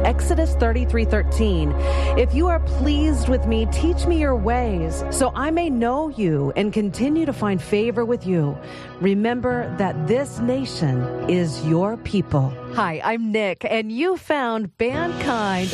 Exodus 33:13. If you are pleased with me, teach me your ways, so I may know you and continue to find favor with you. Remember that this nation is your people. Hi, I'm Nick, and you found Bandkind